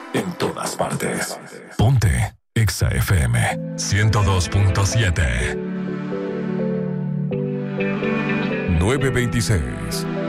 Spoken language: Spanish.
en todas partes. Ponte Exa FM 102.7. 926